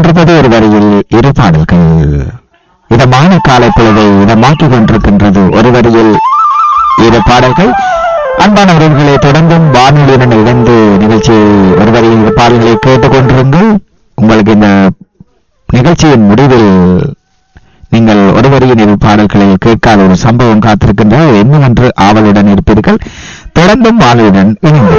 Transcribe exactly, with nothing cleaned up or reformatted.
கேட்டுக்கொண்டிருப்பது ஒரு வரியில் இரு பாடல்கள். இதமான காலை பொழுதை இதமாக்கிக் கொண்டிருக்கின்றது ஒரு வரியில் இரு பாடல்கள். அன்பான உறவுகளை தொடர்ந்தும் வானொலியுடன் இணைந்து நிகழ்ச்சியை ஒரு வரியில் இரு பாடல்களை கேட்டுக்கொண்டிருங்கள். உங்களுக்கு இந்த நிகழ்ச்சியின் முடிவில் நீங்கள் ஒரு வரியின் இரு பாடல்களில் கேட்காத ஒரு சம்பவம் காத்திருக்கின்றது. என்னவென்று ஆவலுடன் இருப்பீர்கள். தொடர்ந்தும் வானொலியுடன் இணைந்து